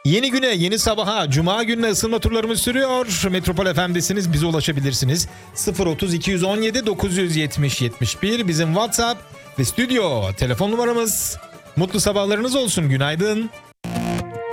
Yeni güne, yeni sabaha, cuma gününe ısınma turlarımız sürüyor. Metropol FM'desiniz, bize ulaşabilirsiniz. 030 217 970 71 bizim WhatsApp ve stüdyo telefon numaramız. Mutlu sabahlarınız olsun, günaydın.